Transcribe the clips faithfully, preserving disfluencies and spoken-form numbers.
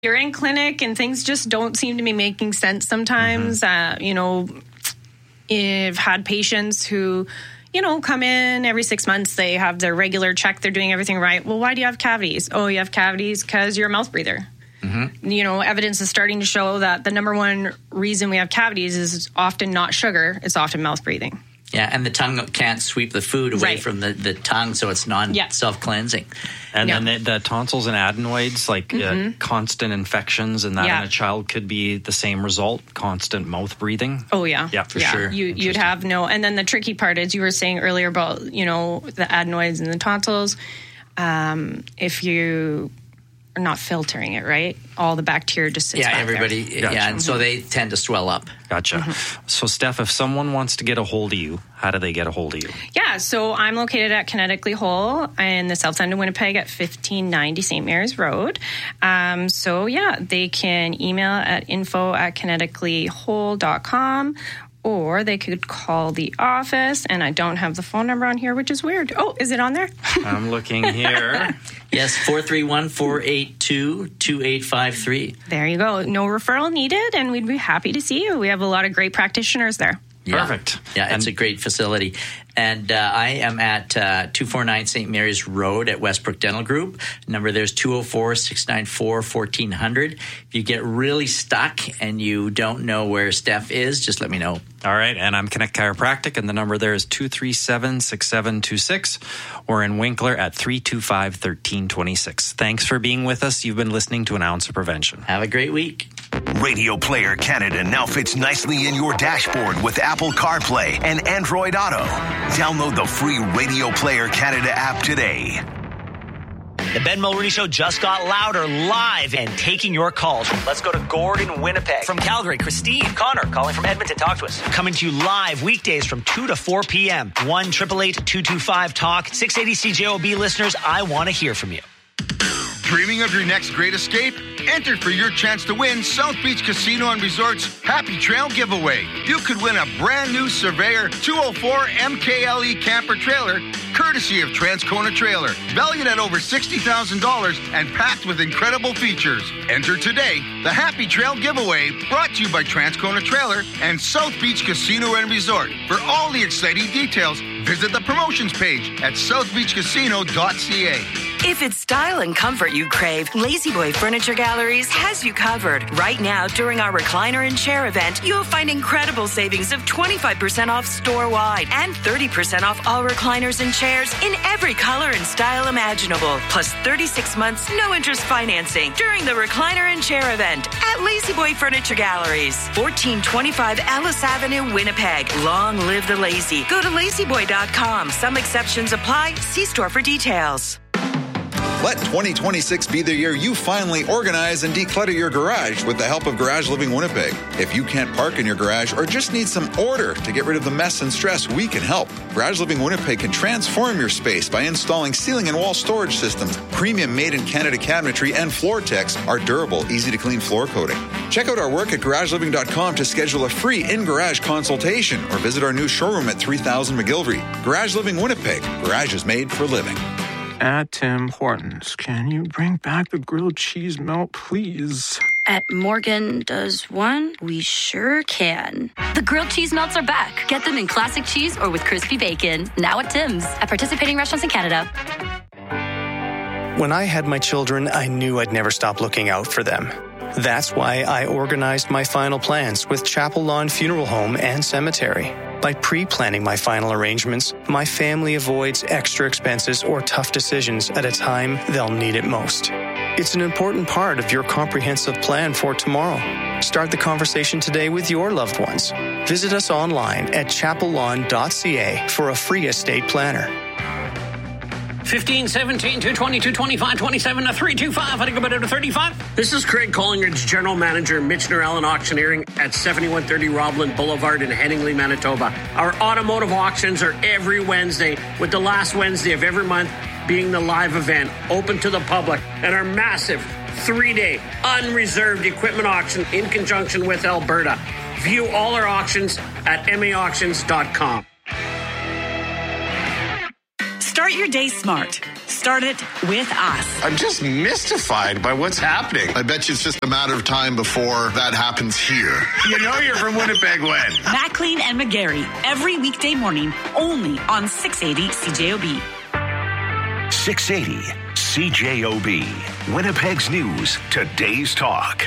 you're in clinic and things just don't seem to be making sense sometimes. Mm-hmm. Uh, you know, I've had patients who, you know, come in every six months. They have their regular check. They're doing everything right. Well, why do you have cavities? Oh, you have cavities because you're a mouth breather. Mm-hmm. You know, evidence is starting to show that the number one reason we have cavities is often not sugar. It's often mouth breathing. Yeah, and the tongue can't sweep the food away right. from the, the tongue, so it's non yeah. self-cleansing. And yeah. then the, the tonsils and adenoids, like mm-hmm. uh, constant infections, and that yeah. in a child could be the same result, constant mouth breathing. Oh, yeah. Yeah, for yeah. sure. You, you'd have no... And then the tricky part is, you were saying earlier about, you know, the adenoids and the tonsils. Um, if you... are not filtering it, right? All the bacteria just sits yeah, back everybody, there. Gotcha. Yeah, and mm-hmm. so they tend to swell up. Gotcha. Mm-hmm. So, Steph, if someone wants to get a hold of you, how do they get a hold of you? Yeah, so I'm located at Kinetically Whole in the south end of Winnipeg at fifteen ninety Saint Mary's Road. Um, so, yeah, they can email at info at kinetically whole dot com. Or they could call the office, and I don't have the phone number on here, which is weird. Oh, is it on there? I'm looking here. Yes, four three one, four eight two, two eight five three. There you go. No referral needed, and we'd be happy to see you. We have a lot of great practitioners there. Yeah. Perfect. Yeah, it's and- a great facility. And uh, I am at uh, two forty-nine Saint Mary's Road at Westbrook Dental Group. Number there's two oh four, six nine four, fourteen hundred. If you get really stuck and you don't know where Steph is, just let me know. All right, and I'm Connect Chiropractic, and the number there is two three seven, six seven two six, or in Winkler at three two five, one three two six. Thanks for being with us. You've been listening to An Ounce of Prevention. Have a great week. Radio Player Canada now fits nicely in your dashboard with Apple CarPlay and Android Auto. Download the free Radio Player Canada app today. The Ben Mulroney Show just got louder, live, and taking your calls. Let's go to Gordon, Winnipeg. From Calgary, Christine. Connor, calling from Edmonton. Talk to us. Coming to you live weekdays from two to four p.m. one eight eight eight, two two five, talk. six eighty C J O B listeners, I want to hear from you. Dreaming of your next great escape? Enter for your chance to win South Beach Casino and Resort's Happy Trail giveaway. You could win a brand new Surveyor two oh four M K L E camper trailer, courtesy of Transcona Trailer, valued at over sixty thousand dollars and packed with incredible features. Enter today. The Happy Trail giveaway, brought to you by Transcona Trailer and South Beach Casino and Resort. For all the exciting details, visit the promotions page at south beach casino dot c a. If it's style and comfort you crave, Lazy Boy Furniture Galleries has you covered. Right now, during our recliner and chair event, you'll find incredible savings of twenty-five percent off store-wide and thirty percent off all recliners and chairs in every color and style imaginable. Plus thirty-six months, no interest financing during the recliner and chair event at Lazy Boy Furniture Galleries. fourteen twenty-five Ellis Avenue, Winnipeg. Long live the lazy. Go to lazy boy dot com. Some exceptions apply. See store for details. Let twenty twenty-six be the year you finally organize and declutter your garage with the help of Garage Living Winnipeg. If you can't park in your garage or just need some order to get rid of the mess and stress, we can help. Garage Living Winnipeg can transform your space by installing ceiling and wall storage systems, premium made-in-Canada cabinetry, and Floor-Tex, our durable, easy-to-clean floor coating. Check out our work at garage living dot com to schedule a free in-garage consultation or visit our new showroom at three thousand McGilvery. Garage Living Winnipeg. Garage is made for living. At Tim Hortons, can you bring back the grilled cheese melt, please? At Morgan Does One, we sure can. The grilled cheese melts are back. Get them in classic cheese or with crispy bacon. Now at Tim's, at participating restaurants in Canada. When I had my children, I knew I'd never stop looking out for them. That's why I organized my final plans with Chapel Lawn Funeral Home and Cemetery. By pre-planning my final arrangements, my family avoids extra expenses or tough decisions at a time they'll need it most. It's an important part of your comprehensive plan for tomorrow. Start the conversation today with your loved ones. Visit us online at chapel lawn dot c a for a free estate planner. fifteen, seventeen, two twenty, two twenty-five, twenty-seven, to three two five. I think about it to thirty-five. This is Craig Collingridge, General Manager, Michener Allen Auctioneering at seventy-one thirty Robland Boulevard in Headingley, Manitoba. Our automotive auctions are every Wednesday, with the last Wednesday of every month being the live event, open to the public, and our massive three-day unreserved equipment auction in conjunction with Alberta. View all our auctions at m a auctions dot com. Start Start your day smart. Start it with us. I'm just mystified by what's happening. I bet you it's just a matter of time before that happens here. You know you're from Winnipeg when. McLean and McGarry, every weekday morning, only on six eighty C J O B. six eighty C J O B. Winnipeg's News, today's talk.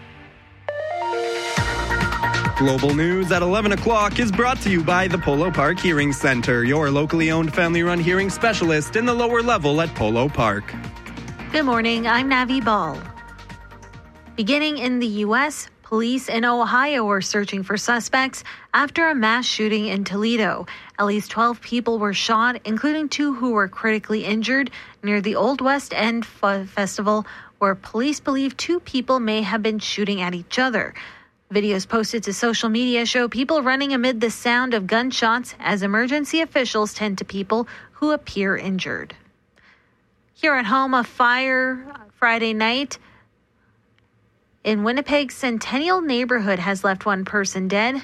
Global News at eleven o'clock is brought to you by the Polo Park Hearing Center, your locally owned family-run hearing specialist in the lower level at Polo Park. Good morning, I'm Navi Ball. Beginning in the U S, police in Ohio are searching for suspects after a mass shooting in Toledo. At least twelve people were shot, including two who were critically injured near the Old West End F- Festival, where police believe two people may have been shooting at each other. Videos posted to social media show people running amid the sound of gunshots as emergency officials tend to people who appear injured. Here at home, a fire Friday night in Winnipeg's Centennial neighborhood has left one person dead.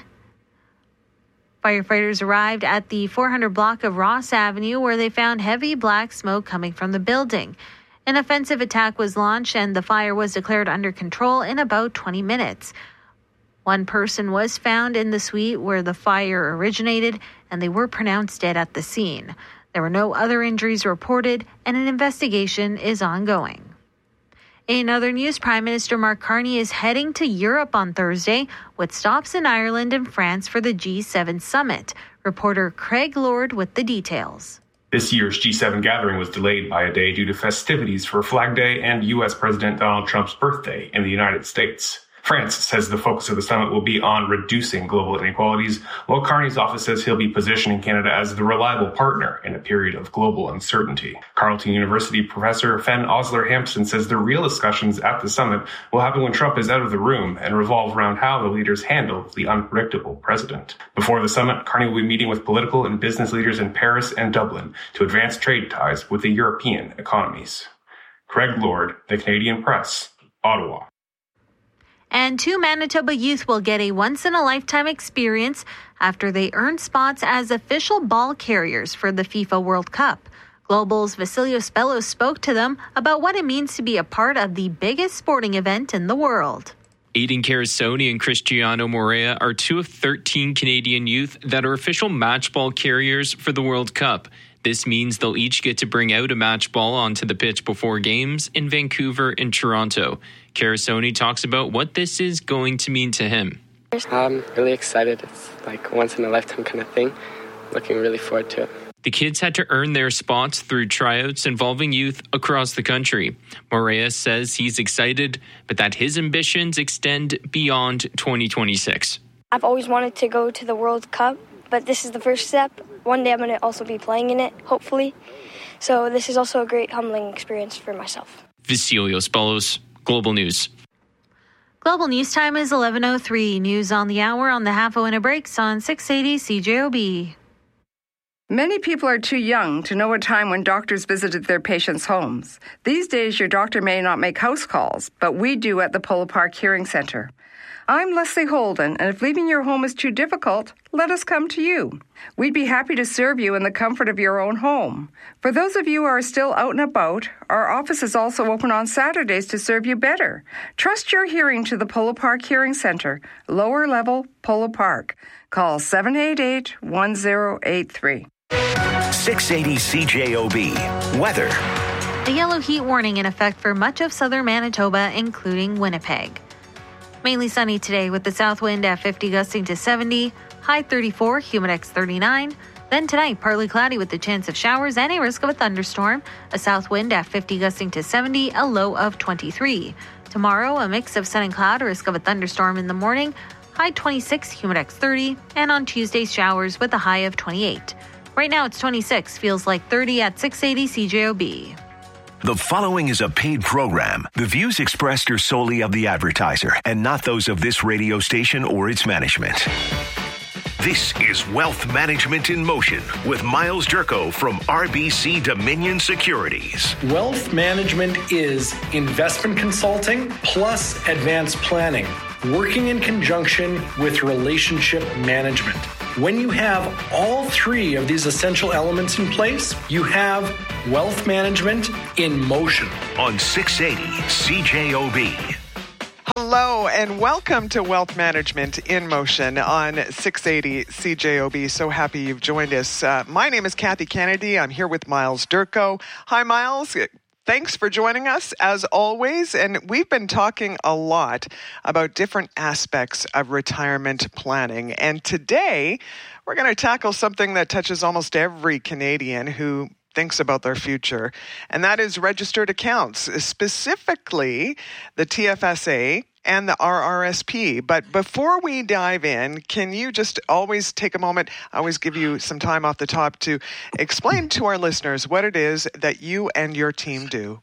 Firefighters arrived at the four hundred block of Ross Avenue, where they found heavy black smoke coming from the building. An offensive attack was launched and the fire was declared under control in about twenty minutes. One person was found in the suite where the fire originated, and they were pronounced dead at the scene. There were no other injuries reported, and an investigation is ongoing. In other news, Prime Minister Mark Carney is heading to Europe on Thursday, with stops in Ireland and France for the G seven summit. Reporter Craig Lord with the details. This year's G seven gathering was delayed by a day due to festivities for Flag Day and U S President Donald Trump's birthday in the United States. France says the focus of the summit will be on reducing global inequalities, while Carney's office says he'll be positioning Canada as the reliable partner in a period of global uncertainty. Carleton University professor Fen Osler-Hampson says the real discussions at the summit will happen when Trump is out of the room and revolve around how the leaders handle the unpredictable president. Before the summit, Carney will be meeting with political and business leaders in Paris and Dublin to advance trade ties with the European economies. Craig Lord, The Canadian Press, Ottawa. And two Manitoba youth will get a once-in-a-lifetime experience after they earned spots as official ball carriers for the FIFA World Cup. Global's Vasilios Bellos spoke to them about what it means to be a part of the biggest sporting event in the world. Aiden Carasoni and Cristiano Morea are two of thirteen Canadian youth that are official match ball carriers for the World Cup. This means they'll each get to bring out a match ball onto the pitch before games in Vancouver and Toronto. Carasoni talks about what this is going to mean to him. I'm really excited. It's like a once-in-a-lifetime kind of thing. Looking really forward to it. The kids had to earn their spots through tryouts involving youth across the country. Morea says he's excited, but that his ambitions extend beyond twenty twenty-six. I've always wanted to go to the World Cup, but this is the first step. One day I'm going to also be playing in it, hopefully. So this is also a great humbling experience for myself. Vasilios Bellos, Global News. Global News time is eleven oh three. News on the hour on the half hour and a breaks on six eighty C J O B. Many people are too young to know a time when doctors visited their patients' homes. These days, your doctor may not make house calls, but we do at the Polo Park Hearing Center. I'm Leslie Holden, and if leaving your home is too difficult, let us come to you. We'd be happy to serve you in the comfort of your own home. For those of you who are still out and about, our office is also open on Saturdays to serve you better. Trust your hearing to the Polo Park Hearing Center, lower level Polo Park. Call seven eight eight, one zero eight three. six eighty C J O B. Weather. A yellow heat warning in effect for much of southern Manitoba, including Winnipeg. Mainly sunny today with the south wind at fifty gusting to seventy, high thirty-four, humidex thirty-nine. Then tonight, partly cloudy with the chance of showers and a risk of a thunderstorm. A south wind at fifty gusting to seventy, a low of twenty-three. Tomorrow, a mix of sun and cloud, a risk of a thunderstorm in the morning, high twenty-six, humidex thirty. And on Tuesday, showers with a high of twenty-eight. Right now, it's twenty-six, feels like thirty at six eighty C J O B. The following is a paid program. The views expressed are solely of the advertiser and not those of this radio station or its management. This is Wealth Management in Motion with Miles Durko from R B C Dominion Securities. Wealth management is investment consulting plus advanced planning, working in conjunction with relationship management. When you have all three of these essential elements in place, you have wealth management in motion. On six eighty C J O B. Hello and welcome to Wealth Management in Motion on six eighty C J O B. So happy you've joined us. Uh, my name is Kathy Kennedy. I'm here with Miles Durko. Hi, Miles. Thanks for joining us as always. And we've been talking a lot about different aspects of retirement planning. And today we're going to tackle something that touches almost every Canadian who thinks about their future, and that is registered accounts, specifically the T F S A and the R R S P. But before we dive in, can you just always take a moment, I always give you some time off the top to explain to our listeners what it is that you and your team do?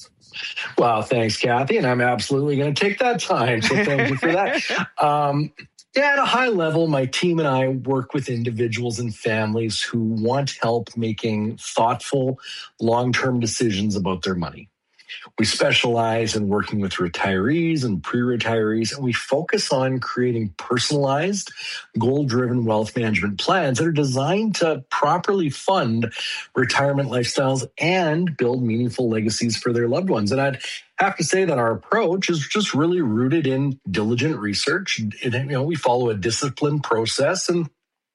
Well, thanks, Kathy, and I'm absolutely going to take that time, so thank you for that. Um, Yeah, at a high level, my team and I work with individuals and families who want help making thoughtful, long-term decisions about their money. We specialize in working with retirees and pre-retirees, and we focus on creating personalized, goal-driven wealth management plans that are designed to properly fund retirement lifestyles and build meaningful legacies for their loved ones. And I'd have to say that our approach is just really rooted in diligent research. It, you know, we follow a disciplined process and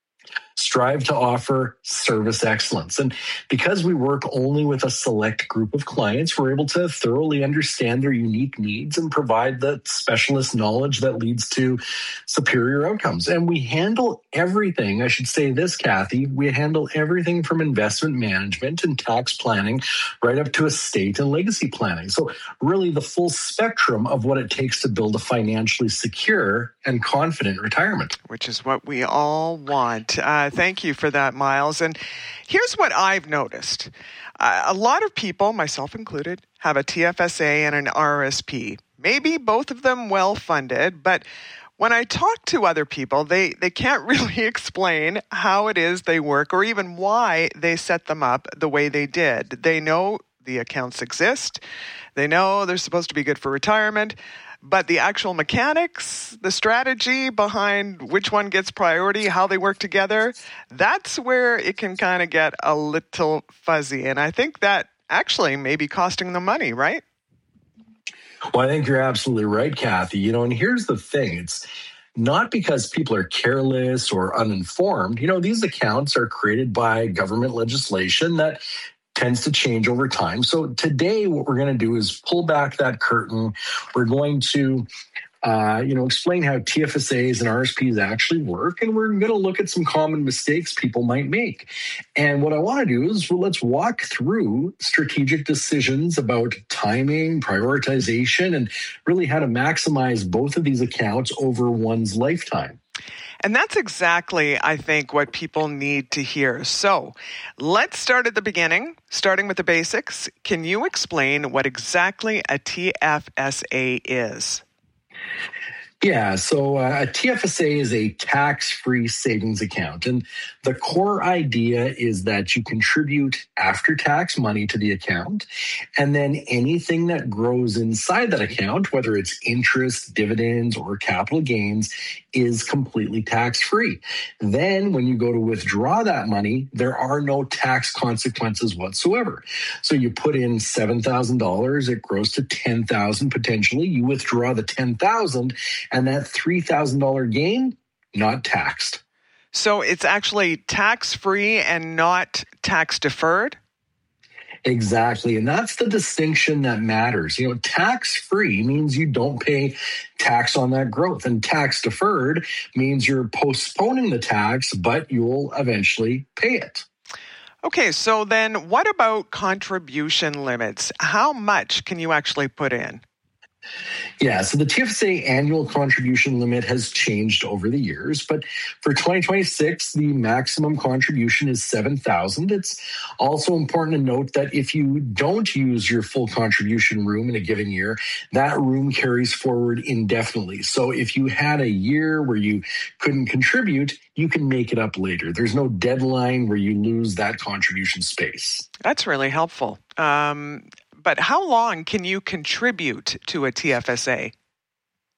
strive to offer service excellence. And because we work only with a select group of clients, we're able to thoroughly understand their unique needs and provide the specialist knowledge that leads to superior outcomes. And we handle everything. I should say this, Kathy, we handle everything from investment management and tax planning right up to estate and legacy planning. So really the full spectrum of what it takes to build a financially secure and confident retirement. Which is what we all want. Uh, thank you for that, Miles. And here's what I've noticed. Uh, a lot of people, myself included, have a T F S A and an R R S P. Maybe both of them well-funded, but when I talk to other people, they, they can't really explain how it is they work or even why they set them up the way they did. They know the accounts exist. They know they're supposed to be good for retirement. But the actual mechanics, the strategy behind which one gets priority, how they work together, that's where it can kind of get a little fuzzy. And I think that actually may be costing them money, right? Well, I think you're absolutely right, Kathy. You know, and here's the thing. It's not because people are careless or uninformed. You know, these accounts are created by government legislation that tends to change over time. So today, what we're going to do is pull back that curtain. We're going to, uh, you know, explain how T F S As and R R S Ps actually work, and we're going to look at some common mistakes people might make. And what I want to do is, well, let's walk through strategic decisions about timing, prioritization, and really how to maximize both of these accounts over one's lifetime. And that's exactly, I think, what people need to hear. So let's start at the beginning, starting with the basics. Can you explain what exactly a T F S A is? Yeah, so uh, a T F S A is a tax-free savings account. And the core idea is that you contribute after-tax money to the account, and then anything that grows inside that account, whether it's interest, dividends, or capital gains, is completely tax-free. Then when you go to withdraw that money, there are no tax consequences whatsoever. So you put in seven thousand dollars, it grows to ten thousand dollars potentially. You withdraw the ten thousand dollars, and that three thousand dollars gain, not taxed. So it's actually tax-free and not tax-deferred? Exactly. And that's the distinction that matters. You know, tax-free means you don't pay tax on that growth. And tax-deferred means you're postponing the tax, but you'll eventually pay it. Okay, so then what about contribution limits? How much can you actually put in? Yeah, so the T F S A annual contribution limit has changed over the years, but for twenty twenty-six, the maximum contribution is seven thousand dollars. It's also important to note that if you don't use your full contribution room in a given year, that room carries forward indefinitely. So if you had a year where you couldn't contribute, you can make it up later. There's no deadline where you lose that contribution space. That's really helpful. Um, but how long can you contribute to a T F S A?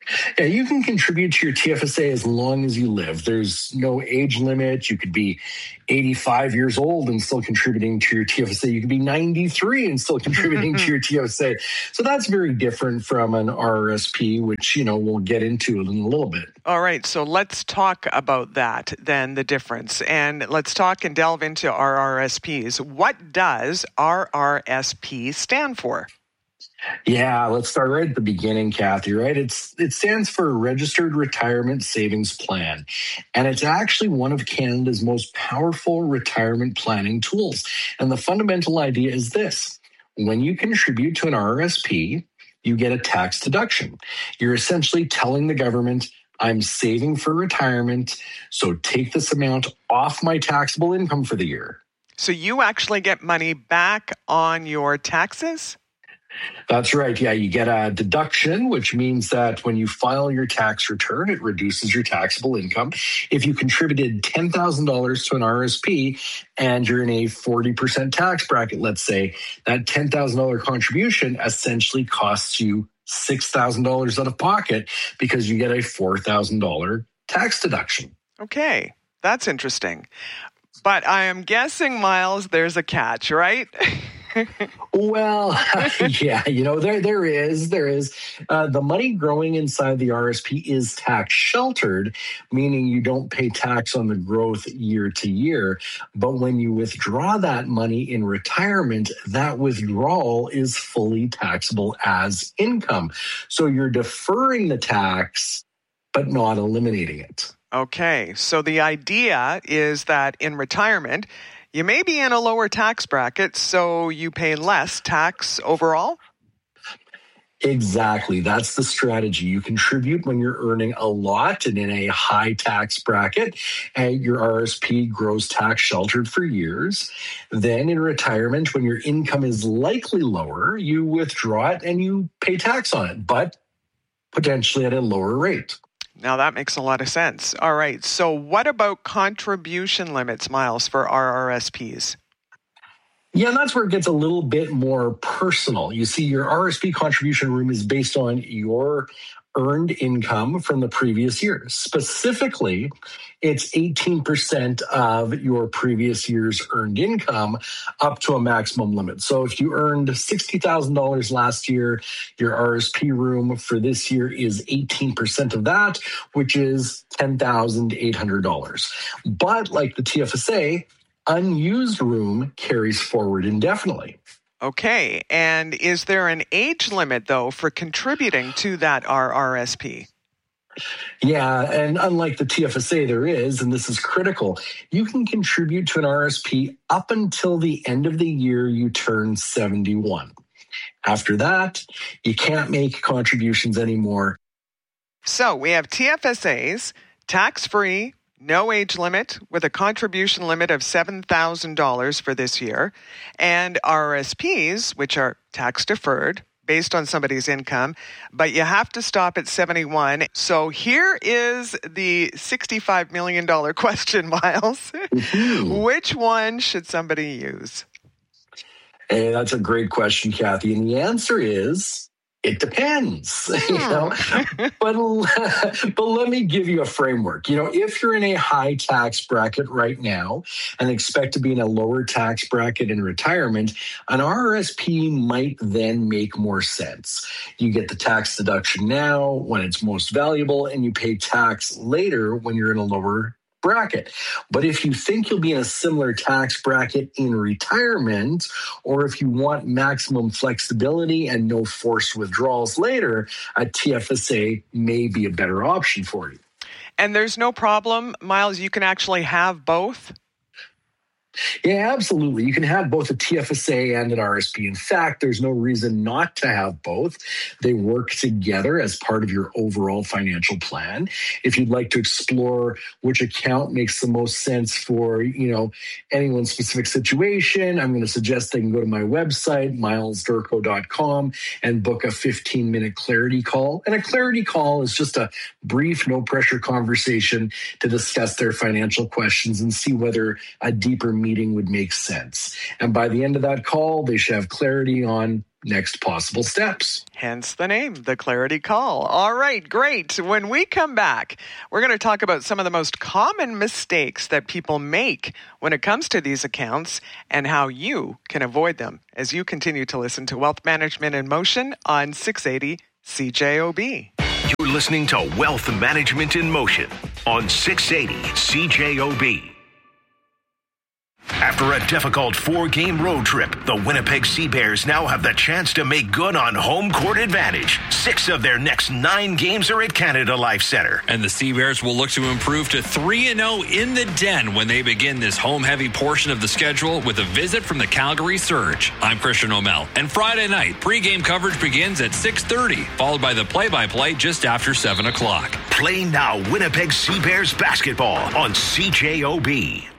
Yeah, you can contribute to your T F S A as long as you live. There's no age limit. You could be eighty-five years old and still contributing to your T F S A. You could be ninety-three and still contributing to your T F S A. So that's very different from an R R S P, which, you know, we'll get into in a little bit. All right, so let's talk about that then, the difference. And let's talk and delve into R R S Ps. What does R R S P stand for? Yeah, let's start right at the beginning, Kathy, right? It's it stands for Registered Retirement Savings Plan, and it's actually one of Canada's most powerful retirement planning tools. And the fundamental idea is this: when you contribute to an R R S P, you get a tax deduction. You're essentially telling the government, I'm saving for retirement, so take this amount off my taxable income for the year. So you actually get money back on your taxes? That's right. Yeah, you get a deduction, which means that when you file your tax return, it reduces your taxable income. If you contributed ten thousand dollars to an R R S P and you're in a forty percent tax bracket, let's say, that ten thousand dollars contribution essentially costs you six thousand dollars out of pocket because you get a four thousand dollars tax deduction. Okay, that's interesting. But I am guessing, Miles, there's a catch, right? Well, yeah, you know, there there is, there is. Uh, the money growing inside the R R S P is tax sheltered, meaning you don't pay tax on the growth year to year. But when you withdraw that money in retirement, that withdrawal is fully taxable as income. So you're deferring the tax, but not eliminating it. Okay, so the idea is that in retirement, you may be in a lower tax bracket, so you pay less tax overall? Exactly. That's the strategy. You contribute when you're earning a lot and in a high tax bracket, and your R R S P grows tax sheltered for years. Then in retirement, when your income is likely lower, you withdraw it and you pay tax on it, but potentially at a lower rate. Now that makes a lot of sense. All right. So what about contribution limits, Miles, for R R S Ps? Yeah, and that's where it gets a little bit more personal. You see, your R R S P contribution room is based on your earned income from the previous year. Specifically, it's eighteen percent of your previous year's earned income up to a maximum limit. So if you earned sixty thousand dollars last year, your R R S P room for this year is eighteen percent of that, which is ten thousand eight hundred dollars. But like the T F S A, unused room carries forward indefinitely. Okay. And is there an age limit, though, for contributing to that R R S P? Yeah, and unlike the T F S A, there is, and this is critical, you can contribute to an R R S P up until the end of the year you turn seventy-one. After that, you can't make contributions anymore. So we have T F S As, tax-free, no age limit, with a contribution limit of seven thousand dollars for this year, and R R S Ps, which are tax-deferred, based on somebody's income, but you have to stop at seventy-one. So here is the sixty-five million dollars question, Miles. Mm-hmm. Which one should somebody use? Hey, that's a great question, Kathy. And the answer is, it depends, you know, but, but let me give you a framework. You know, if you're in a high tax bracket right now and expect to be in a lower tax bracket in retirement, an R R S P might then make more sense. You get the tax deduction now when it's most valuable, and you pay tax later when you're in a lower bracket. But if you think you'll be in a similar tax bracket in retirement, or if you want maximum flexibility and no forced withdrawals later, a T F S A may be a better option for you. And there's no problem, Miles, you can actually have both? Yeah, absolutely. You can have both a T F S A and an R R S P. In fact, there's no reason not to have both. They work together as part of your overall financial plan. If you'd like to explore which account makes the most sense for, you know, anyone's specific situation, I'm going to suggest they can go to my website, miles durko dot com, and book a fifteen-minute clarity call. And a clarity call is just a brief, no-pressure conversation to discuss their financial questions and see whether a deeper meeting would make sense. And by the end of that call, they should have clarity on next possible steps. Hence the name, the Clarity Call. All right, great. When we come back, we're going to talk about some of the most common mistakes that people make when it comes to these accounts and how you can avoid them as you continue to listen to Wealth Management in Motion on six eighty C J O B. You're listening to Wealth Management in Motion on six eighty C J O B. After a difficult four-game road trip, the Winnipeg Sea Bears now have the chance to make good on home court advantage. Six of their next nine games are at Canada Life Centre. And the Sea Bears will look to improve to three and oh in the Den when they begin this home-heavy portion of the schedule with a visit from the Calgary Surge. I'm Christian O'Mell, and Friday night, pregame coverage begins at six thirty, followed by the play-by-play just after seven o'clock. Play now Winnipeg Sea Bears basketball on C J O B.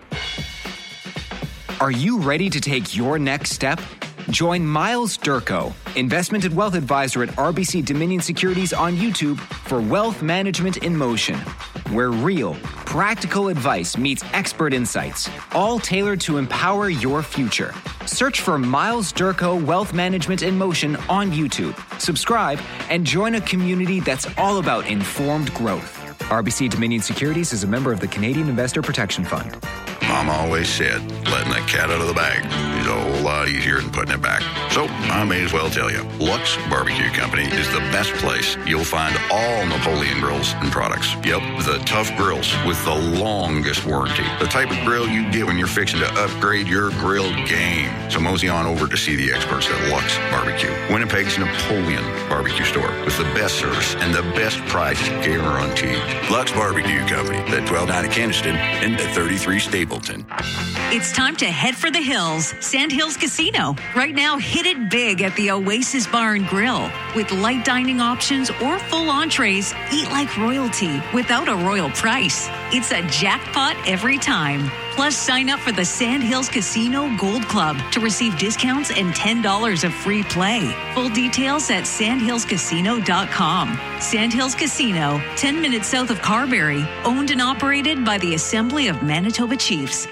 Are you ready to take your next step? Join Miles Durko, Investment and Wealth Advisor at R B C Dominion Securities on YouTube for Wealth Management in Motion, where real, practical advice meets expert insights, all tailored to empower your future. Search for Miles Durko Wealth Management in Motion on YouTube. Subscribe and join a community that's all about informed growth. R B C Dominion Securities is a member of the Canadian Investor Protection Fund. Mom always said, letting that cat out of the bag is a whole lot easier than putting it back. So I may as well tell you, Lux Barbecue Company is the best place you'll find all Napoleon grills and products. Yep, the tough grills with the longest warranty. The type of grill you get when you're fixing to upgrade your grill game. So mosey on over to see the experts at Lux Barbecue, Winnipeg's Napoleon barbecue store with the best service and the best price guaranteed. Lux Barbecue Company at twelve ninety Keniston and at thirty-three Stapleton. It's time to head for the hills. Sand Hills Casino. Right now, hit it big at the Oasis Bar and Grill. With light dining options or full entrees, eat like royalty without a royal price. It's a jackpot every time. Plus, sign up for the Sand Hills Casino Gold Club to receive discounts and ten dollars of free play. Full details at sand hills casino dot com. Sand Hills Casino, ten minutes south of Carberry, owned and operated by the Assembly of Manitoba Chiefs.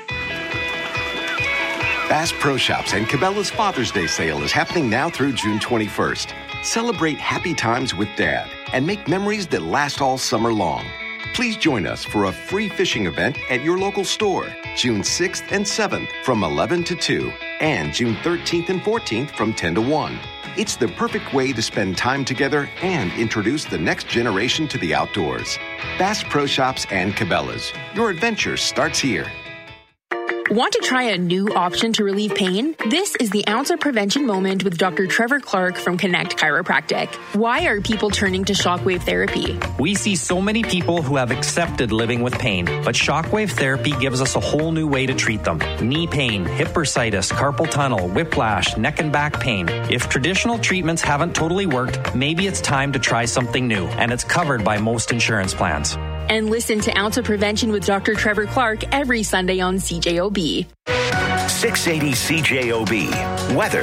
Bass Pro Shops and Cabela's Father's Day sale is happening now through June twenty-first. Celebrate happy times with Dad and make memories that last all summer long. Please join us for a free fishing event at your local store, June sixth and seventh from eleven to two, and June thirteenth and fourteenth from ten to one. It's the perfect way to spend time together and introduce the next generation to the outdoors. Bass Pro Shops and Cabela's. Your adventure starts here. Want to try a new option to relieve pain? This is the Ounce of Prevention Moment with Doctor Trevor Clark from Connect Chiropractic. Why are people turning to shockwave therapy? We see so many people who have accepted living with pain, but shockwave therapy gives us a whole new way to treat them. Knee pain, hip bursitis, carpal tunnel, whiplash, neck and back pain. If traditional treatments haven't totally worked, maybe it's time to try something new, and it's covered by most insurance plans. And listen to Ounce of Prevention with Doctor Trevor Clark every Sunday on C J O B. six eighty C J O B. Weather.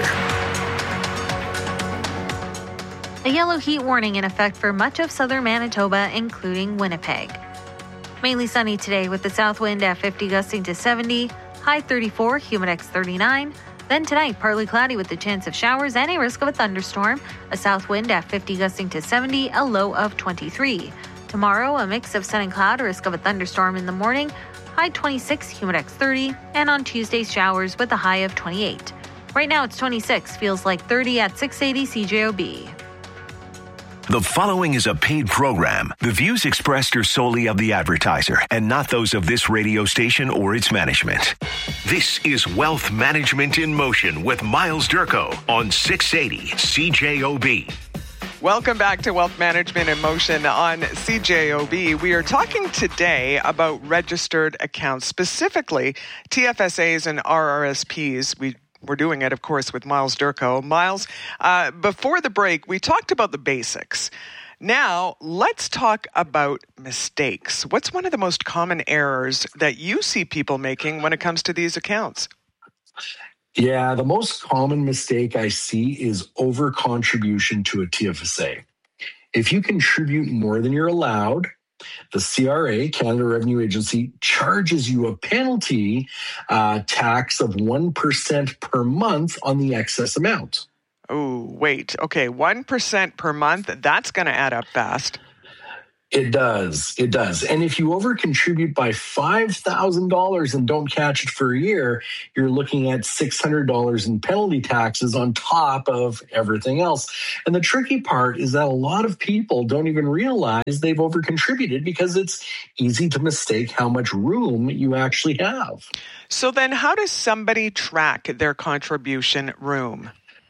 A yellow heat warning in effect for much of southern Manitoba, including Winnipeg. Mainly sunny today with the south wind at fifty gusting to seventy, high thirty-four, humidex thirty-nine. Then tonight, partly cloudy with the chance of showers and a risk of a thunderstorm. A south wind at fifty gusting to seventy, a low of twenty-three. Tomorrow, a mix of sun and cloud, a risk of a thunderstorm in the morning, high twenty-six, humidex thirty, and on Tuesday, showers with a high of twenty-eight. Right now, it's twenty-six, feels like thirty at six eighty C J O B. The following is a paid program. The views expressed are solely of the advertiser and not those of this radio station or its management. This is Wealth Management in Motion with Miles Durko on six eighty C J O B. Welcome back to Wealth Management in Motion on C J O B. We are talking today about registered accounts, specifically T F S As and R R S Ps. We We're doing it, of course, with Miles Durko. Miles, uh, before the break, we talked about the basics. Now, let's talk about mistakes. What's one of the most common errors that you see people making when it comes to these accounts? Yeah, the most common mistake I see is over-contribution to a T F S A. If you contribute more than you're allowed, the C R A, Canada Revenue Agency, charges you a penalty uh, tax of one percent per month on the excess amount. Oh, wait. Okay, one percent per month. That's going to add up fast. It does. It does. And if you over contribute by five thousand dollars and don't catch it for a year, you're looking at six hundred dollars in penalty taxes on top of everything else. And the tricky part is that a lot of people don't even realize they've over contributed because it's easy to mistake how much room you actually have. So then how does somebody track their contribution room?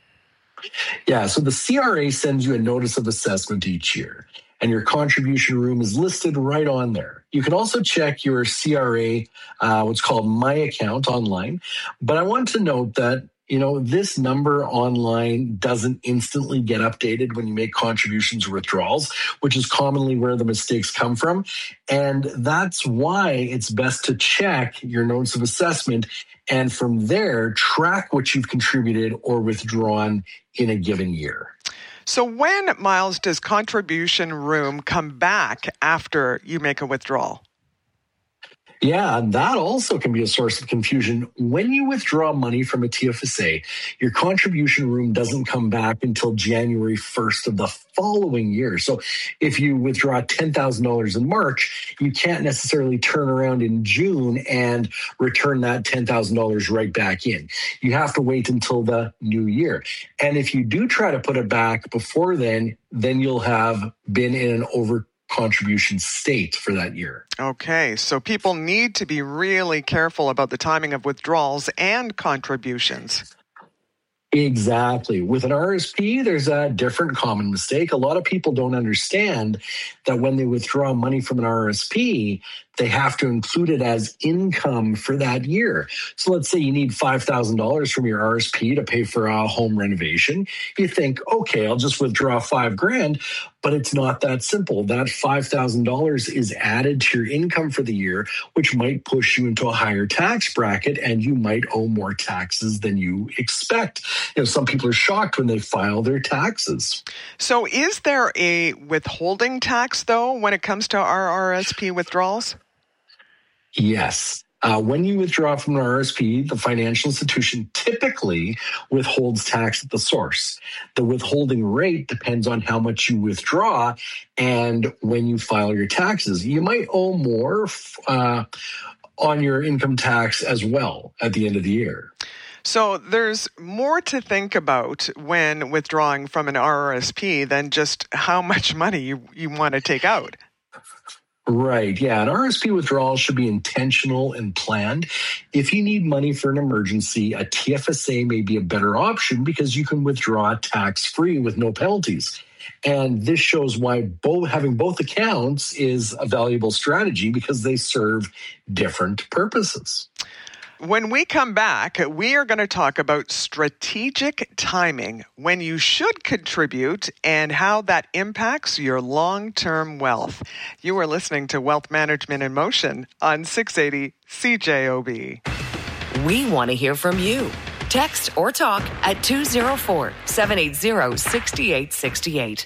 Yeah, so the C R A sends you a notice of assessment each year, and your contribution room is listed right on there. You can also check your C R A, uh, what's called My Account online. But I want to note that, you know, this number online doesn't instantly get updated when you make contributions or withdrawals, which is commonly where the mistakes come from. And that's why it's best to check your notice of assessment and from there track what you've contributed or withdrawn in a given year. So when, Miles, does contribution room come back after you make a withdrawal? Yeah, that also can be a source of confusion. When you withdraw money from a T F S A, your contribution room doesn't come back until January first of the following year. So if you withdraw ten thousand dollars in March, you can't necessarily turn around in June and return that ten thousand dollars right back in. You have to wait until the new year. And if you do try to put it back before then, then you'll have been in an over contribution state for that year. Okay, so people need to be really careful about the timing of withdrawals and contributions. Exactly. With an R S P, there's a different common mistake. A lot of people don't understand that when they withdraw money from an R S P, they have to include it as income for that year. So let's say you need five thousand dollars from your R S P to pay for a home renovation. You think, okay, I'll just withdraw five grand, but it's not that simple. That five thousand dollars is added to your income for the year, which might push you into a higher tax bracket and you might owe more taxes than you expect. You know, some people are shocked when they file their taxes. So is there a withholding tax, though, when it comes to our R S P withdrawals? Yes. Uh, when you withdraw from an R S P, the financial institution typically withholds tax at the source. The withholding rate depends on how much you withdraw and when you file your taxes. You might owe more uh, on your income tax as well at the end of the year. So there's more to think about when withdrawing from an R R S P than just how much money you, you want to take out. Right. Yeah. An R S P withdrawal should be intentional and planned. If you need money for an emergency, a T F S A may be a better option because you can withdraw tax-free with no penalties. And this shows why both having both accounts is a valuable strategy because they serve different purposes. When we come back, we are going to talk about strategic timing, when you should contribute, and how that impacts your long-term wealth. You are listening to Wealth Management in Motion on six eighty C J O B. We want to hear from you. Text or talk at two oh four, seven eight zero, six eight six eight.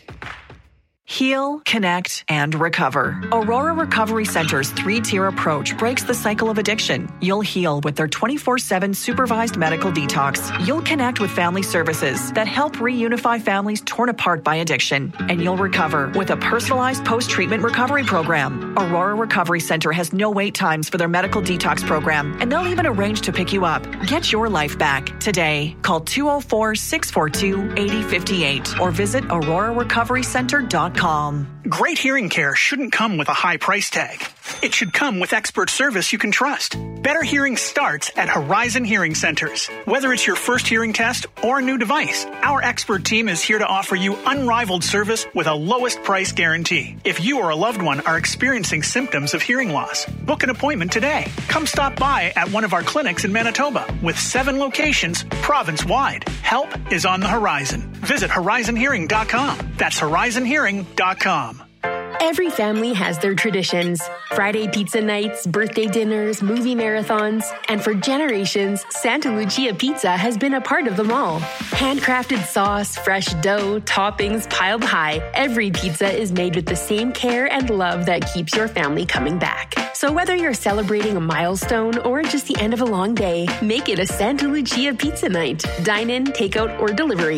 Heal, connect, and recover. Aurora Recovery Center's three-tier approach breaks the cycle of addiction. You'll heal with their twenty-four seven supervised medical detox. You'll connect with family services that help reunify families torn apart by addiction. And you'll recover with a personalized post-treatment recovery program. Aurora Recovery Center has no wait times for their medical detox program, and they'll even arrange to pick you up. Get your life back today. Call two oh four, six four two, eight oh five eight or visit aurora recovery center dot com. Great hearing care shouldn't come with a high price tag. It should come with expert service you can trust. Better hearing starts at Horizon Hearing Centers. Whether it's your first hearing test or a new device, our expert team is here to offer you unrivaled service with a lowest price guarantee. If you or a loved one are experiencing symptoms of hearing loss, book an appointment today. Come stop by at one of our clinics in Manitoba with seven locations province-wide. Help is on the horizon. Visit horizon hearing dot com. That's horizon hearing dot com. Every family has their traditions. Friday pizza nights, birthday dinners, movie marathons. And for generations, Santa Lucia Pizza has been a part of them all. Handcrafted sauce, fresh dough, toppings piled high. Every pizza is made with the same care and love that keeps your family coming back. So whether you're celebrating a milestone or just the end of a long day, make it a Santa Lucia Pizza night. Dine in, takeout, or delivery.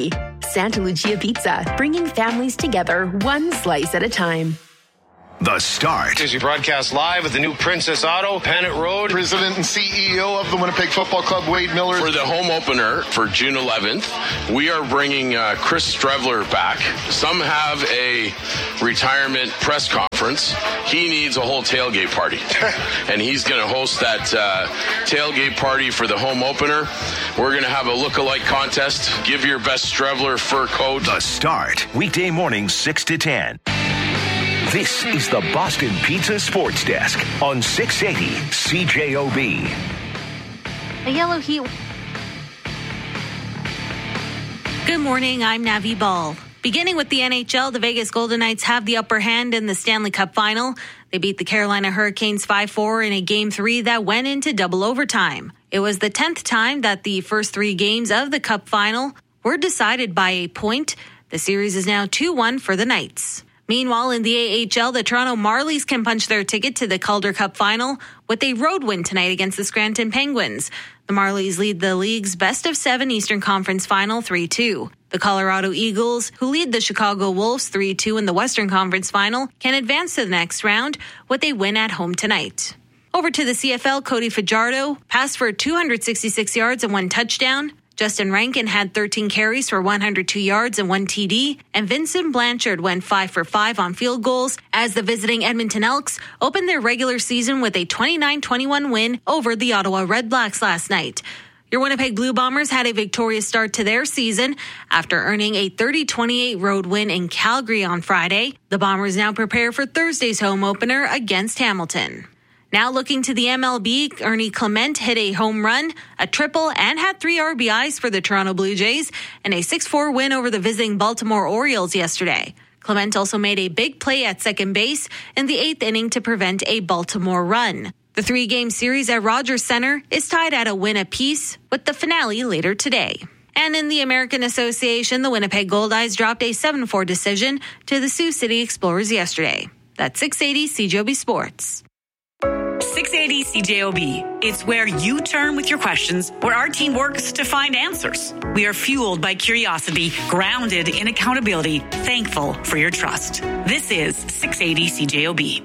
Santa Lucia Pizza, bringing families together one slice at a time. The Start. As we broadcast live at the new Princess Auto, Panet Road. President and C E O of the Winnipeg Football Club, Wade Miller. For the home opener for June eleventh, we are bringing uh, Chris Strevler back. Some have a retirement press conference. He needs a whole tailgate party. And he's going to host that uh, tailgate party for the home opener. We're going to have a look-alike contest. Give your best Strevler fur coat. The Start. Weekday mornings, six to ten. This is the Boston Pizza Sports Desk on six eighty C J O B. A yellow heat. Good morning, I'm Navi Ball. Beginning with the N H L, the Vegas Golden Knights have the upper hand in the Stanley Cup final. They beat the Carolina Hurricanes five four in a game three that went into double overtime. It was the tenth time that the first three games of the Cup final were decided by a point. The series is now two one for the Knights. Meanwhile, in the A H L, the Toronto Marlies can punch their ticket to the Calder Cup final with a road win tonight against the Scranton Penguins. The Marlies lead the league's best of seven Eastern Conference final three two. The Colorado Eagles, who lead the Chicago Wolves three two in the Western Conference final, can advance to the next round with a win at home tonight. Over to the C F L, Cody Fajardo passed for two hundred sixty-six yards and one touchdown. Justin Rankin had thirteen carries for one hundred two yards and one T D, and Vincent Blanchard went five for five on field goals as the visiting Edmonton Elks opened their regular season with a twenty-nine twenty-one win over the Ottawa Redblacks last night. Your Winnipeg Blue Bombers had a victorious start to their season after earning a thirty twenty-eight road win in Calgary on Friday. The Bombers now prepare for Thursday's home opener against Hamilton. Now looking to the M L B, Ernie Clement hit a home run, a triple, and had three R B Is for the Toronto Blue Jays and a six four win over the visiting Baltimore Orioles yesterday. Clement also made a big play at second base in the eighth inning to prevent a Baltimore run. The three-game series at Rogers Center is tied at a win apiece, with the finale later today. And in the American Association, the Winnipeg Goldeyes dropped a seven four decision to the Sioux City Explorers yesterday. That's six eighty C J O B Sports. six eighty C J O B. It's where you turn with your questions, where our team works to find answers. We are fueled by curiosity, grounded in accountability, thankful for your trust. This is six eighty C J O B.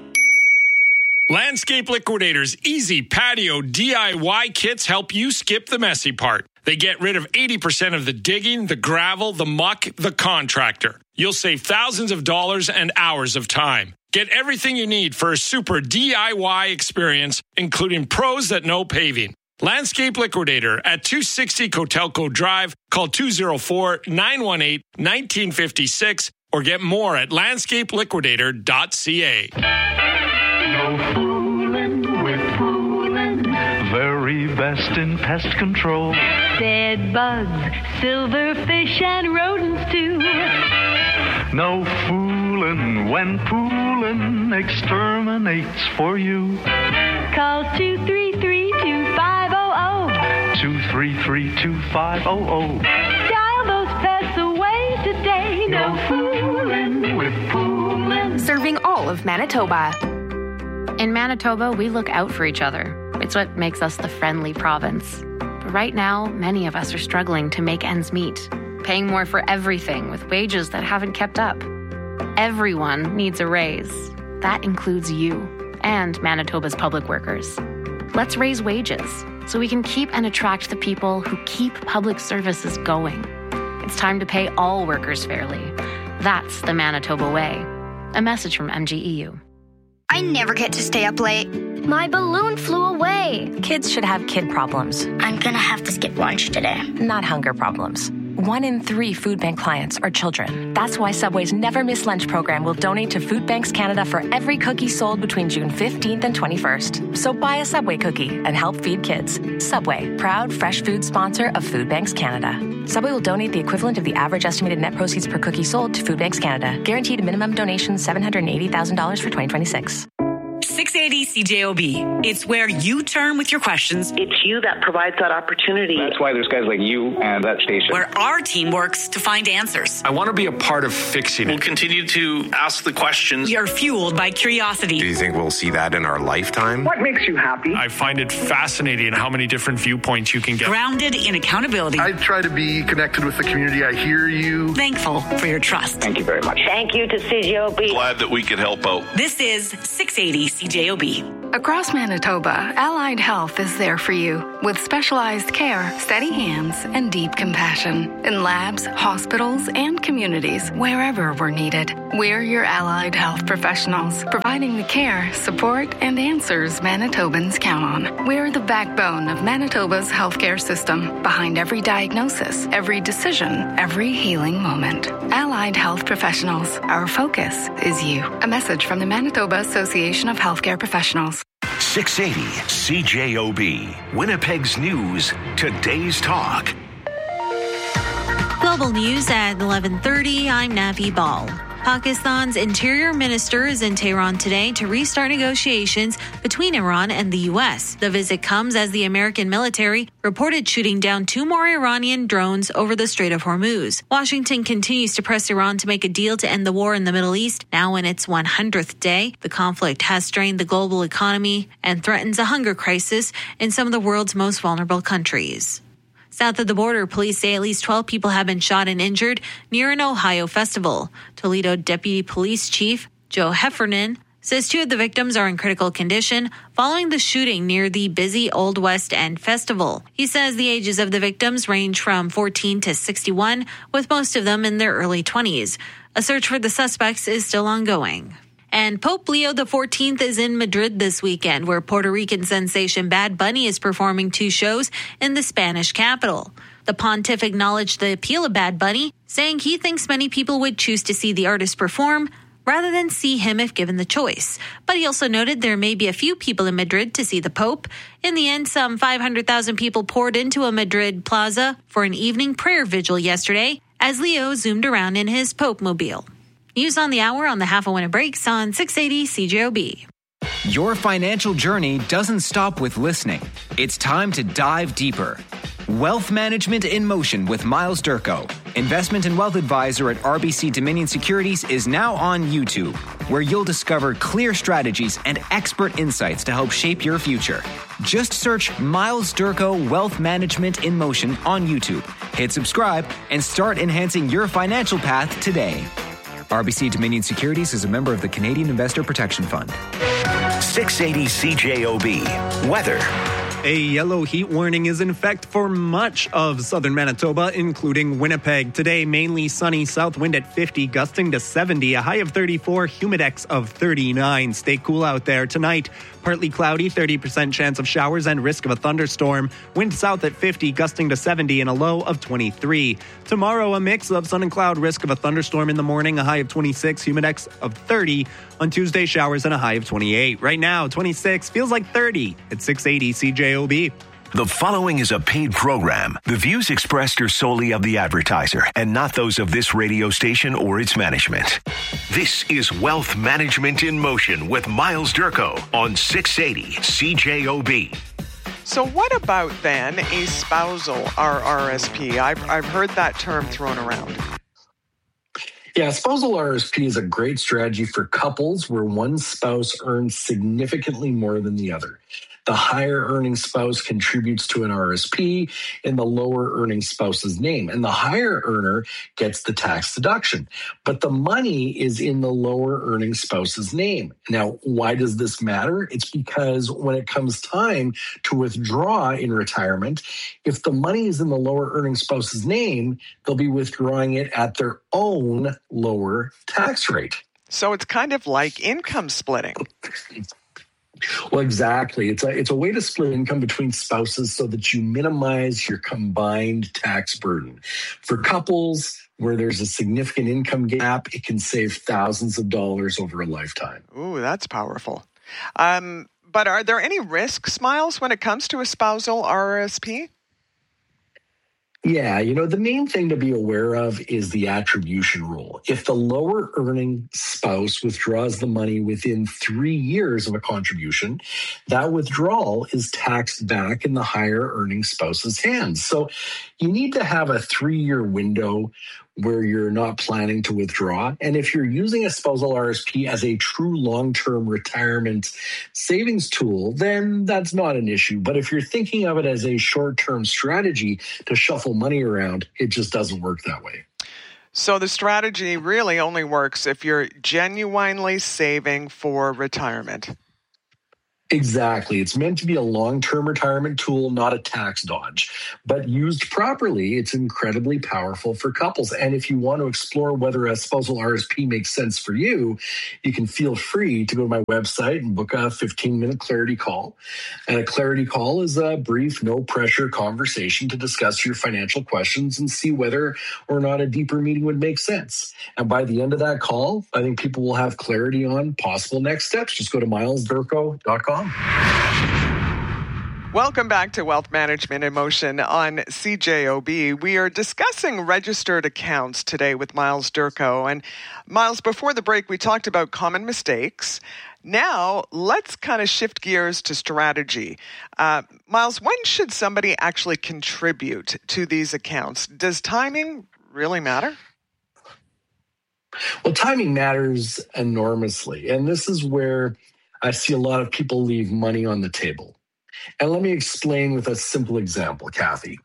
Landscape Liquidators Easy Patio D I Y kits help you skip the messy part. They get rid of eighty percent of the digging, the gravel, the muck, the contractor. You'll save thousands of dollars and hours of time. Get everything you need for a super D I Y experience, including pros that know paving. Landscape Liquidator at two sixty Cotelco Drive. Call two oh four, nine one eight, one nine five six or get more at landscape liquidator dot c a. No fooling with fooling. Very best in pest control. Bed bugs, silverfish, and rodents too. No fooling when poolin' exterminates for you. Call two three three, two five zero zero. two three three, two five zero zero. Dial those pests away today. No fooling with poolin'. Serving all of Manitoba. In Manitoba, we look out for each other. It's what makes us the friendly province. But right now, many of us are struggling to make ends meet, paying more for everything with wages that haven't kept up. Everyone needs a raise. That includes you and Manitoba's public workers. Let's raise wages so we can keep and attract the people who keep public services going. It's time to pay all workers fairly. That's the Manitoba way. A message from M G E U. I never get to stay up late. My balloon flew away. Kids should have kid problems. I'm gonna have to skip lunch today. Not hunger problems. One in three food bank clients are children. That's why Subway's Never Miss Lunch program will donate to Food Banks Canada for every cookie sold between June fifteenth and twenty-first. So buy a Subway cookie and help feed kids. Subway, proud fresh food sponsor of Food Banks Canada. Subway will donate the equivalent of the average estimated net proceeds per cookie sold to Food Banks Canada. Guaranteed minimum donation seven hundred eighty thousand dollars for twenty twenty-six. six six eighty C J O B. It's where you turn with your questions. It's you that provides that opportunity. That's why there's guys like you and that station. Where our team works to find answers. I want to be a part of fixing it. We'll continue to ask the questions. You're fueled by curiosity. Do you think we'll see that in our lifetime? What makes you happy? I find it fascinating how many different viewpoints you can get. Grounded in accountability. I try to be connected with the community. I hear you. Thankful for your trust. Thank you very much. Thank you to C J O B. Glad that we could help out. This is six eighty C J O B. Across Manitoba, Allied Health is there for you with specialized care, steady hands, and deep compassion in labs, hospitals, and communities wherever we're needed. We're your Allied Health professionals, providing the care, support, and answers Manitobans count on. We're the backbone of Manitoba's healthcare system, behind every diagnosis, every decision, every healing moment. Allied Health professionals, our focus is you. A message from the Manitoba Association of Healthcare Professionals. six eighty C J O B, Winnipeg's News, today's talk. Global news at eleven thirty. I'm Navi Ball. Pakistan's interior minister is in Tehran today to restart negotiations between Iran and the U S. The visit comes as the American military reported shooting down two more Iranian drones over the Strait of Hormuz. Washington continues to press Iran to make a deal to end the war in the Middle East. Now in its one hundredth day, the conflict has strained the global economy and threatens a hunger crisis in some of the world's most vulnerable countries. South of the border, police say at least twelve people have been shot and injured near an Ohio festival. Toledo Deputy Police Chief Joe Heffernan says two of the victims are in critical condition following the shooting near the busy Old West End Festival. He says the ages of the victims range from fourteen to sixty-one, with most of them in their early twenties. A search for the suspects is still ongoing. And Pope Leo the fourteenth is in Madrid this weekend, where Puerto Rican sensation Bad Bunny is performing two shows in the Spanish capital. The pontiff acknowledged the appeal of Bad Bunny, saying he thinks many people would choose to see the artist perform rather than see him if given the choice. But he also noted there may be a few people in Madrid to see the Pope. In the end, some five hundred thousand people poured into a Madrid plaza for an evening prayer vigil yesterday as Leo zoomed around in his Pope-mobile. News on the hour on the Half a Winner Breaks on six eighty C J O B. Your financial journey doesn't stop with listening. It's time to dive deeper. Wealth Management in Motion with Miles Durko, investment and wealth advisor at R B C Dominion Securities, is now on YouTube, where you'll discover clear strategies and expert insights to help shape your future. Just search Miles Durko Wealth Management in Motion on YouTube. Hit subscribe and start enhancing your financial path today. R B C Dominion Securities is a member of the Canadian Investor Protection Fund. six eighty C J O B. Weather. A yellow heat warning is in effect for much of southern Manitoba, including Winnipeg. Today, mainly sunny, south wind at fifty, gusting to seventy, a high of thirty-four, humidex of thirty-nine. Stay cool out there. Tonight, partly cloudy, thirty percent chance of showers and risk of a thunderstorm. Wind south at fifty, gusting to seventy, and a low of twenty-three. Tomorrow, a mix of sun and cloud, risk of a thunderstorm in the morning, a high of twenty-six, humidex of thirty. On Tuesday, showers and a high of twenty-eight. Right now, twenty-six feels like thirty at six eighty C J O B. The following is a paid program. The views expressed are solely of the advertiser and not those of this radio station or its management. This is Wealth Management in Motion with Miles Durko on six eighty C J O B. So what about, then, a spousal R R S P? I've, I've heard that term thrown around. Yeah, spousal R R S P is a great strategy for couples where one spouse earns significantly more than the other. The higher earning spouse contributes to an R R S P in the lower earning spouse's name, and the higher earner gets the tax deduction. But the money is in the lower earning spouse's name. Now, why does this matter? It's because when it comes time to withdraw in retirement, if the money is in the lower earning spouse's name, they'll be withdrawing it at their own lower tax rate. So it's kind of like income splitting. Well, exactly. It's a it's a way to split income between spouses so that you minimize your combined tax burden. For couples where there's a significant income gap, it can save thousands of dollars over a lifetime. Ooh, that's powerful. Um, but are there any risks, Miles, when it comes to a spousal R R S P? Yeah, you know, the main thing to be aware of is the attribution rule. If the lower earning spouse withdraws the money within three years of a contribution, that withdrawal is taxed back in the higher earning spouse's hands. So you need to have a three-year window where you're not planning to withdraw. And if you're using a spousal R S P as a true long-term retirement savings tool, then that's not an issue. But if you're thinking of it as a short-term strategy to shuffle money around, it just doesn't work that way. So the strategy really only works if you're genuinely saving for retirement. Exactly. It's meant to be a long-term retirement tool, not a tax dodge. But used properly, it's incredibly powerful for couples. And if you want to explore whether a spousal R S P makes sense for you, you can feel free to go to my website and book a fifteen-minute clarity call. And a clarity call is a brief, no-pressure conversation to discuss your financial questions and see whether or not a deeper meeting would make sense. And by the end of that call, I think people will have clarity on possible next steps. Just go to miles durko dot com. Welcome back to Wealth Management in Motion on C J O B. We are discussing registered accounts today with Myles Durko. And Myles, before the break, we talked about common mistakes. Now, let's kind of shift gears to strategy. Uh, Myles, when should somebody actually contribute to these accounts? Does timing really matter? Well, timing matters enormously. And this is where I see a lot of people leave money on the table. And let me explain with a simple example, Kathy.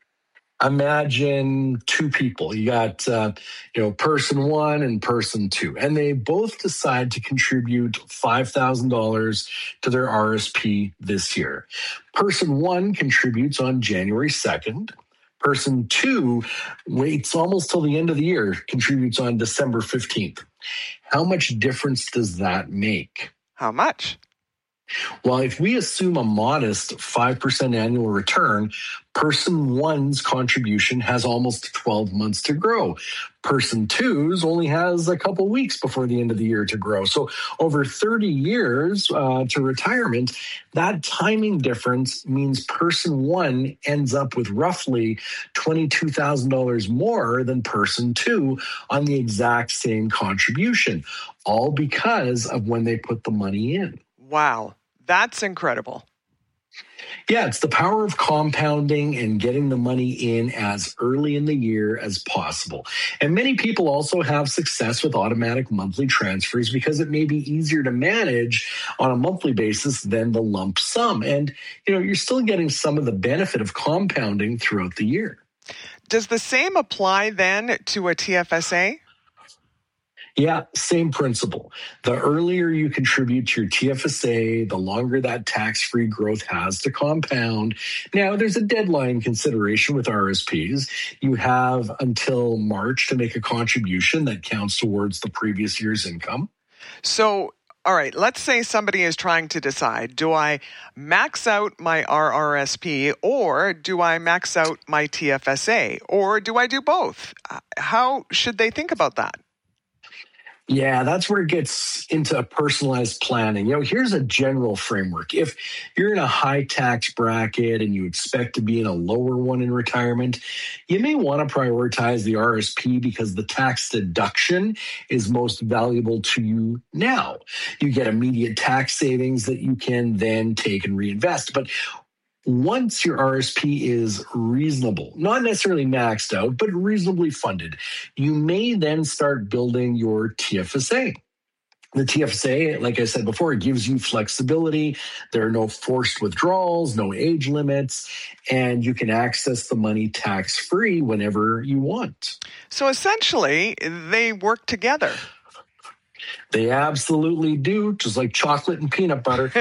Imagine two people. You got, uh, you know, person one and person two, and they both decide to contribute five thousand dollars to their R S P this year. Person one contributes on January second. Person two waits almost till the end of the year, contributes on December fifteenth. How much difference does that make? How much? Well, if we assume a modest five percent annual return, person one's contribution has almost twelve months to grow. Person two's only has a couple weeks before the end of the year to grow. So over thirty years uh, to retirement, that timing difference means person one ends up with roughly twenty-two thousand dollars more than person two on the exact same contribution, all because of when they put the money in. Wow. That's incredible. Yeah, it's the power of compounding and getting the money in as early in the year as possible. And many people also have success with automatic monthly transfers because it may be easier to manage on a monthly basis than the lump sum. And, you know, you're still getting some of the benefit of compounding throughout the year. Does the same apply then to a T F S A? Yeah, same principle. The earlier you contribute to your T F S A, the longer that tax-free growth has to compound. Now, there's a deadline consideration with R S Ps. You have until March to make a contribution that counts towards the previous year's income. So, all right, let's say somebody is trying to decide, do I max out my R R S P or do I max out my T F S A or do I do both? How should they think about that? Yeah, that's where it gets into personalized planning. You know, here's a general framework. If you're in a high tax bracket and you expect to be in a lower one in retirement, you may want to prioritize the R S P because the tax deduction is most valuable to you now. You get immediate tax savings that you can then take and reinvest. But once your R S P is reasonable, not necessarily maxed out, but reasonably funded, you may then start building your T F S A. The T F S A, like I said before, it gives you flexibility. There are no forced withdrawals, no age limits, and you can access the money tax-free whenever you want. So essentially, they work together. They absolutely do, just like chocolate and peanut butter.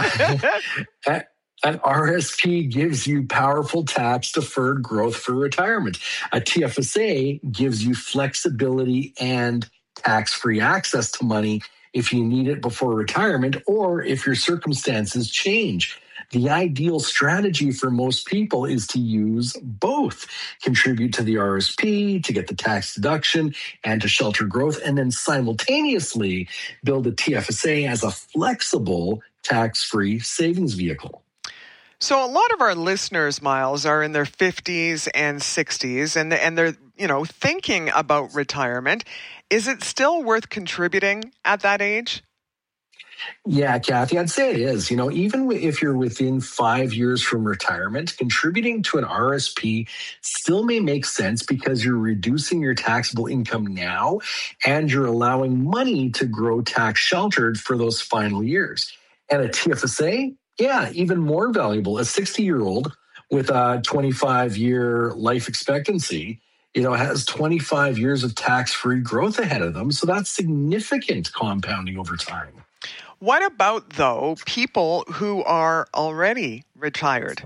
uh, An R S P gives you powerful tax-deferred growth for retirement. A T F S A gives you flexibility and tax-free access to money if you need it before retirement or if your circumstances change. The ideal strategy for most people is to use both. Contribute to the R S P to get the tax deduction and to shelter growth, and then simultaneously build a T F S A as a flexible tax-free savings vehicle. So a lot of our listeners, Miles, are in their fifties and sixties, and and they're, you know, thinking about retirement. Is it still worth contributing at that age? Yeah, Kathy, I'd say it is. You know, even if you're within five years from retirement, contributing to an R S P still may make sense because you're reducing your taxable income now and you're allowing money to grow tax sheltered for those final years. And a T F S A, yeah, even more valuable. A sixty-year-old with a twenty-five-year life expectancy, you know, has twenty-five years of tax-free growth ahead of them. So that's significant compounding over time. What about, though, people who are already retired?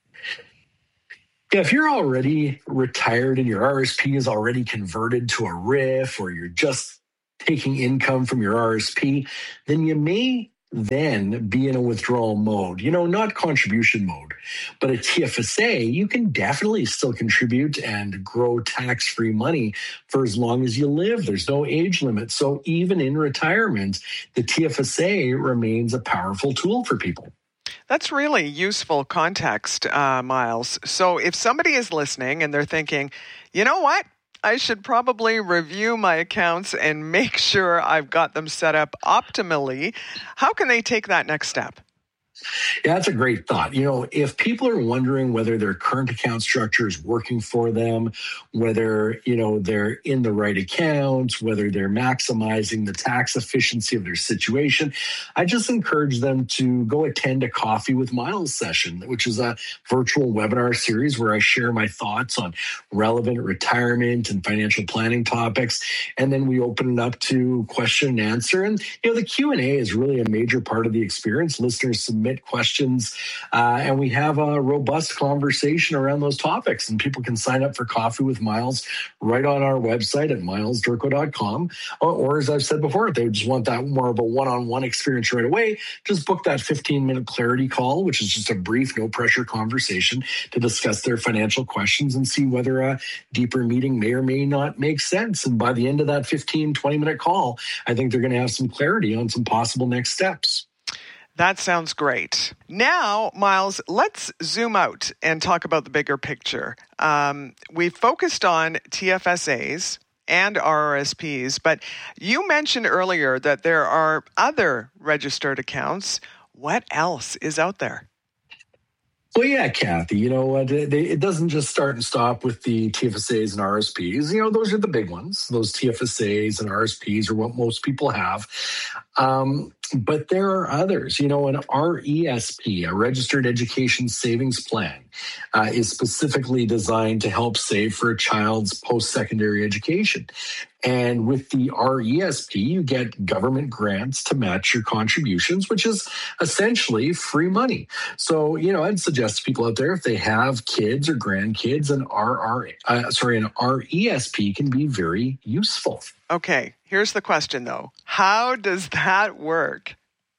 Yeah, if you're already retired and your R S P is already converted to a R I F, or you're just taking income from your R S P, then you may then be in a withdrawal mode, you know, not contribution mode. But a T F S A, you can definitely still contribute and grow tax-free money for as long as you live. There's no age limit. So even in retirement, the T F S A remains a powerful tool for people. That's really useful context, uh, Miles. So if somebody is listening and they're thinking, you know what? I should probably review my accounts and make sure I've got them set up optimally. How can they take that next step? Yeah, that's a great thought. You know, if people are wondering whether their current account structure is working for them, whether, you know, they're in the right accounts, whether they're maximizing the tax efficiency of their situation, I just encourage them to go attend a Coffee with Miles session, which is a virtual webinar series where I share my thoughts on relevant retirement and financial planning topics. And then we open it up to question and answer. And, you know, the Q and A is really a major part of the experience. Listeners submit questions, uh, and we have a robust conversation around those topics. And people can sign up for Coffee with Miles right on our website at miles durko dot com. Or, or as I've said before, if they just want that more of a one-on-one experience right away, just book that fifteen-minute clarity call, which is just a brief, no-pressure conversation to discuss their financial questions and see whether a deeper meeting may or may not make sense. And by the end of that fifteen, twenty-minute call, I think they're going to have some clarity on some possible next steps. That sounds great. Now, Miles, let's zoom out and talk about the bigger picture. Um, we focused on T F S As and R R S Ps, but you mentioned earlier that there are other registered accounts. What else is out there? Well, yeah, Kathy, you know what? It doesn't just start and stop with the T F S As and R R S Ps. You know, those are the big ones. Those T F S As and R R S Ps are what most people have. Um, but there are others. You know, an R E S P, a Registered Education Savings Plan, uh, is specifically designed to help save for a child's post-secondary education. And with the R E S P, you get government grants to match your contributions, which is essentially free money. So, you know, I'd suggest to people out there, if they have kids or grandkids, an R R, uh, sorry, an R E S P can be very useful. Okay, here's the question, though. How does that work?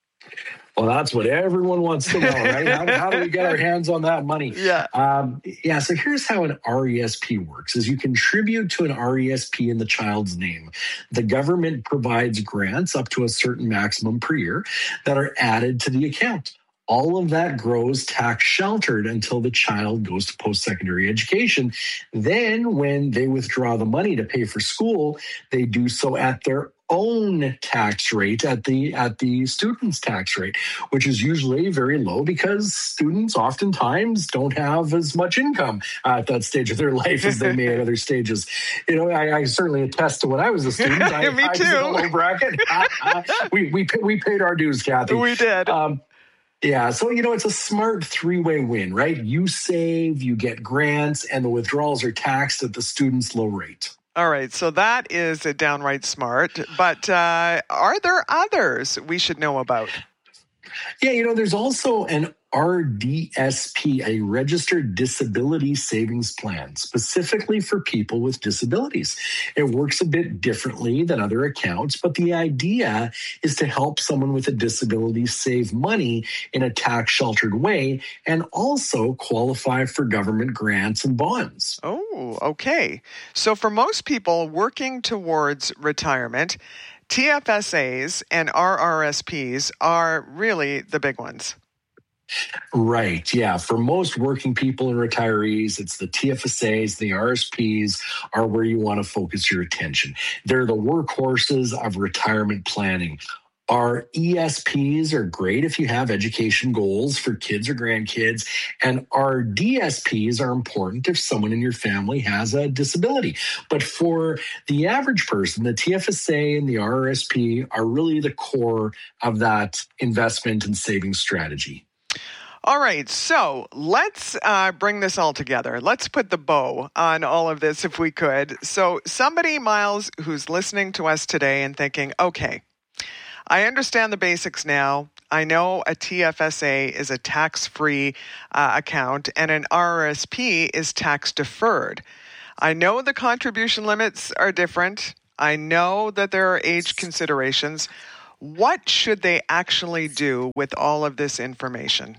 Well, that's what everyone wants to know, right? How, how do we get our hands on that money? Yeah. Um, yeah, so here's how an R E S P works, is you contribute to an R E S P in the child's name. The government provides grants up to a certain maximum per year that are added to the account. All of that grows tax sheltered until the child goes to post-secondary education. Then when they withdraw the money to pay for school, they do so at their own tax rate, at the at the student's tax rate, which is usually very low because students oftentimes don't have as much income at that stage of their life as they may at other stages. You know, I, I certainly attest to when I was a student. I, Me I too. was in a low bracket. I, I, we we we paid our dues, Kathy. We did. Um, Yeah, so, you know, it's a smart three-way win, right? You save, you get grants, and the withdrawals are taxed at the student's low rate. All right, so that is a downright smart. But uh, are there others we should know about? Yeah, you know, there's also an R D S P, a Registered Disability Savings Plan, specifically for people with disabilities. It works a bit differently than other accounts, but the idea is to help someone with a disability save money in a tax-sheltered way and also qualify for government grants and bonds. Oh, okay. So for most people working towards retirement, T F S As and R R S Ps are really the big ones. Right. Yeah. For most working people and retirees, it's the T F S As, the R S Ps are where you want to focus your attention. They're the workhorses of retirement planning. Our E S Ps are great if you have education goals for kids or grandkids, and our D S Ps are important if someone in your family has a disability. But for the average person, the T F S A and the R R S P are really the core of that investment and savings strategy. All right, so let's uh, bring this all together. Let's put the bow on all of this if we could. So somebody, Miles, who's listening to us today and thinking, okay, I understand the basics now. I know a T F S A is a tax-free uh, account and an R R S P is tax-deferred. I know the contribution limits are different. I know that there are age considerations. What should they actually do with all of this information?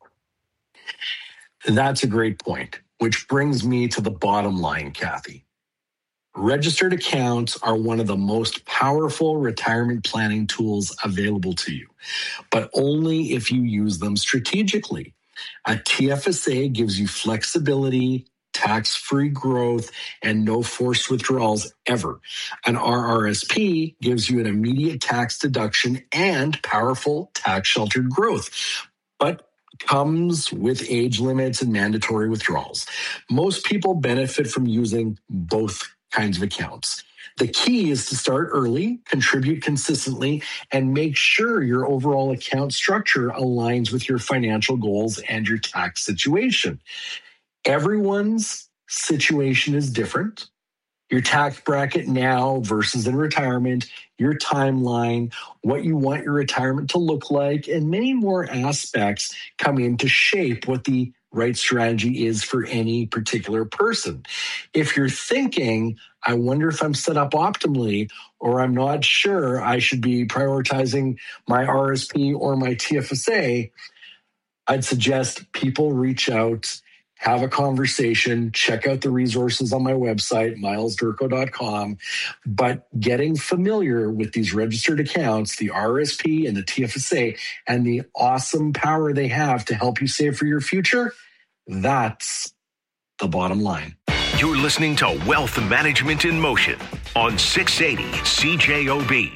That's a great point, which brings me to the bottom line, Kathy. Registered accounts are one of the most powerful retirement planning tools available to you, but only if you use them strategically. A T F S A gives you flexibility, tax-free growth, and no forced withdrawals ever. An R R S P gives you an immediate tax deduction and powerful tax-sheltered growth, but comes with age limits and mandatory withdrawals. Most people benefit from using both kinds of accounts. The key is to start early, contribute consistently, and make sure your overall account structure aligns with your financial goals and your tax situation. Everyone's situation is different. Your tax bracket now versus in retirement, your timeline, what you want your retirement to look like, and many more aspects come in to shape what the right strategy is for any particular person. If you're thinking, I wonder if I'm set up optimally, or I'm not sure I should be prioritizing my R R S P or my T F S A, I'd suggest people reach out, have a conversation, check out the resources on my website, miles durko dot com. But getting familiar with these registered accounts, the R R S P and the T F S A, and the awesome power they have to help you save for your future, that's the bottom line. You're listening to Wealth Management in Motion on six eighty C J O B.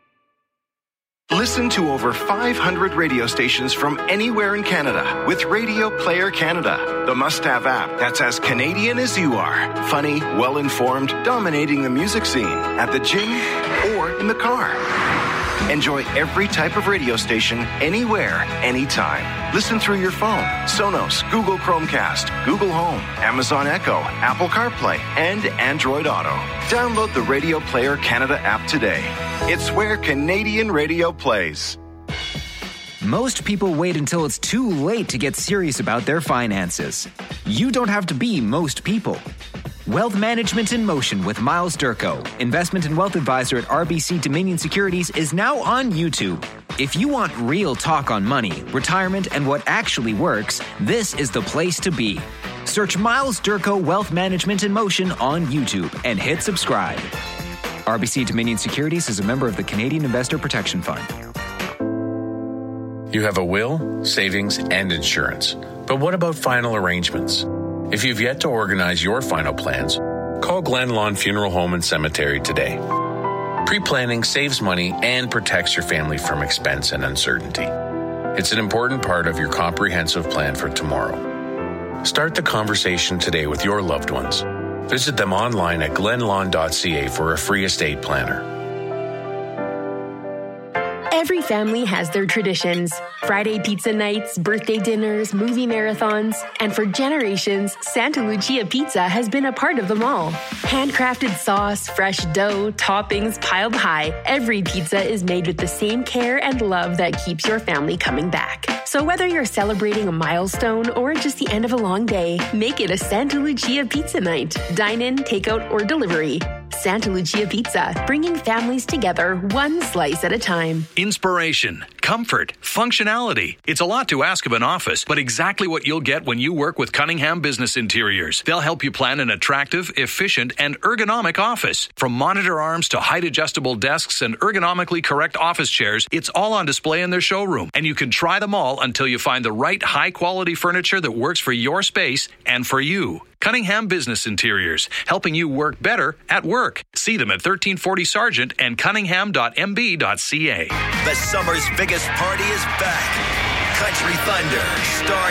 Listen to over five hundred radio stations from anywhere in Canada with Radio Player Canada, the must-have app that's as Canadian as you are. Funny, well-informed, dominating the music scene at the gym or in the car. Enjoy every type of radio station anywhere, anytime. Listen through your phone, Sonos, Google Chromecast, Google Home, Amazon Echo, Apple CarPlay, and Android Auto. Download the Radio Player Canada app today. It's where Canadian radio plays. Most people wait until it's too late to get serious about their finances. You don't have to be most people. Wealth Management in Motion with Miles Durko, investment and wealth advisor at R B C Dominion Securities, is now on YouTube. If you want real talk on money, retirement, and what actually works, this is the place to be. Search Miles Durko Wealth Management in Motion on YouTube and hit subscribe. R B C Dominion Securities is a member of the Canadian Investor Protection Fund. You have a will, savings, and insurance. But what about final arrangements? If you've yet to organize your final plans, call Glen Lawn Funeral Home and Cemetery today. Pre-planning saves money and protects your family from expense and uncertainty. It's an important part of your comprehensive plan for tomorrow. Start the conversation today with your loved ones. Visit them online at glen lawn dot c a for a free estate planner. Every family has their traditions. Friday pizza nights, birthday dinners, movie marathons, and for generations, Santa Lucia Pizza has been a part of them all. Handcrafted sauce, fresh dough, toppings piled high, every pizza is made with the same care and love that keeps your family coming back. So whether you're celebrating a milestone or just the end of a long day, make it a Santa Lucia Pizza night. Dine in, takeout, or delivery. Santa Lucia Pizza, bringing families together one slice at a time. Inspiration, comfort, functionality. It's a lot to ask of an office, but exactly what you'll get when you work with Cunningham Business Interiors. They'll help you plan an attractive, efficient, and ergonomic office. From monitor arms to height-adjustable desks and ergonomically correct office chairs, it's all on display in their showroom, and you can try them all until you find the right high-quality furniture that works for your space and for you. Cunningham Business Interiors, helping you work better at work. See them at thirteen forty Sargent and cunningham dot m b dot c a. The summer's biggest party is back. Country Thunder, starring